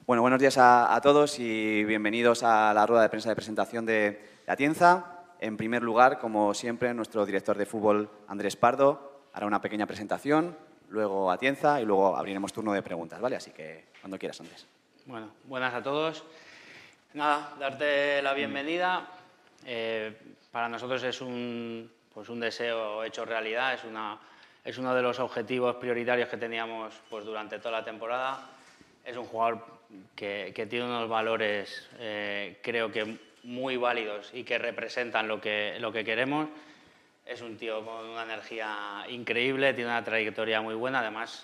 Bueno, buenos días a todos y bienvenidos a la rueda de prensa de presentación de Atienza. En primer lugar, como siempre, nuestro director de fútbol, Andrés Pardo, hará una pequeña presentación, luego Atienza y luego abriremos turno de preguntas, ¿vale? Así que cuando quieras, Andrés. Bueno, buenas a todos. Nada, darte la bienvenida. Para nosotros es un deseo hecho realidad, es uno de los objetivos prioritarios que teníamos durante toda la temporada. Es un jugador que tiene unos valores, creo que muy válidos y que representan lo que queremos. Es un tío con una energía increíble, tiene una trayectoria muy buena, además